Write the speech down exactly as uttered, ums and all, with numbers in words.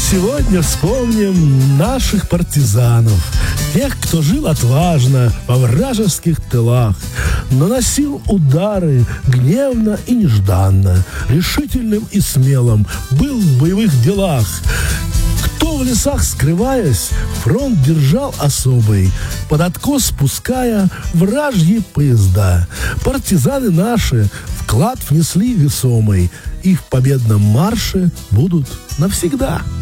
сегодня вспомним наших партизанов, тех, кто жил отважно во вражеских тылах, наносил удары гневно и нежданно, решительным и смелым был в боевых делах. Кто в лесах, скрываясь, фронт держал особый, под откос спуская вражьи поезда. Партизаны наши вклад внесли весомый, и в победном марше будут навсегда.